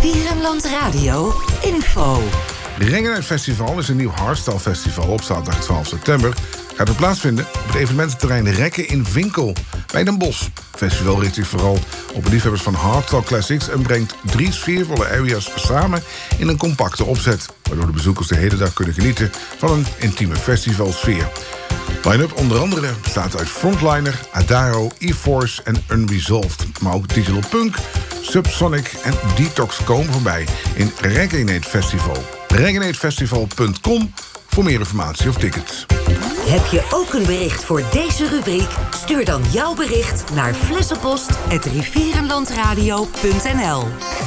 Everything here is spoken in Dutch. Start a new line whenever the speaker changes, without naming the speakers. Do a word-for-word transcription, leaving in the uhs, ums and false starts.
Rivierenland Radio info.
Rengenuit Festival is een nieuw hardstyle festival op zaterdag twaalf september. Gaat er plaatsvinden op het evenemententerrein Rekken in Vinkel bij Den Bosch. Het festival richt zich vooral op de liefhebbers van hardstyle classics en brengt drie sfeervolle areas samen in een compacte opzet, waardoor de bezoekers de hele dag kunnen genieten van een intieme festivalsfeer. Line-up onder andere bestaat uit Frontliner, Adaro, E-Force en Unresolved. Maar ook Digital Punk, Subsonic en Detox komen voorbij in Reggae Festival. reggae festival punt com voor meer informatie of tickets.
Heb je ook een bericht voor deze rubriek? Stuur dan jouw bericht naar flessenpost apenstaartje rivierenlandradio punt n l.